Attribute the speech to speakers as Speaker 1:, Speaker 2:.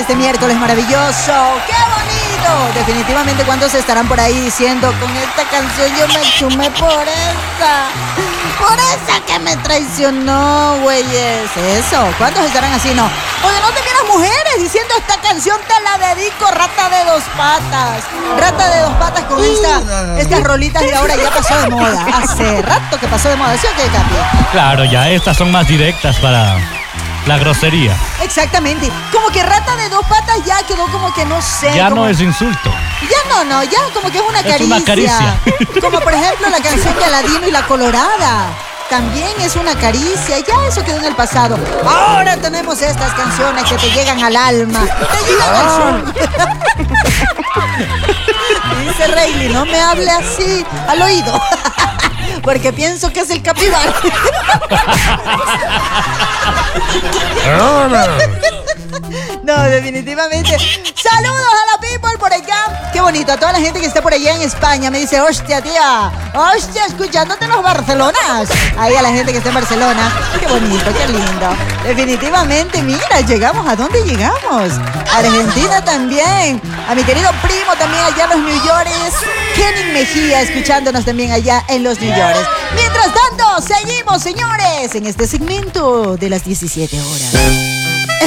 Speaker 1: este miércoles maravilloso. ¡Qué bonito! Definitivamente, ¿cuántos estarán por ahí diciendo, con esta canción yo me chumé por esa? Por esa que me traicionó, güeyes. Eso, ¿cuántos estarán así? No. Oye, no te miras mujeres diciendo, esta canción te la dedico, rata de dos patas. Rata de dos patas con estas rolitas de ahora ya pasó de moda. Hace rato que pasó de moda. ¿Sí o qué, Capi?
Speaker 2: Claro, ya estas son más directas para la grosería.
Speaker 1: Exactamente. Como que rata de dos patas ya quedó como que no sé.
Speaker 2: Ya
Speaker 1: como...
Speaker 2: no es insulto.
Speaker 1: Ya no, ya como que es una caricia.
Speaker 2: Es una caricia.
Speaker 1: Como por ejemplo la canción de Aladino y la Colorada. También es una caricia, ya eso quedó en el pasado. Ahora tenemos estas canciones que te llegan al alma, te llegan al sur. Dice Rayleigh, no me hable así al oído, porque pienso que es el capibara. No, definitivamente. Saludos a la people por acá. Qué bonito, a toda la gente que está por allá en España. Me dice, hostia, tía, hostia, escuchándote en los Barcelonas. Ahí a la gente que está en Barcelona. Qué bonito, qué lindo. Definitivamente, mira, llegamos. ¿A dónde llegamos? A Argentina también. A mi querido primo también allá en los New Yorkers. Kenny Mejía, escuchándonos también allá en los New Yorkers. Mientras tanto, seguimos, señores, en este segmento de las 17 horas.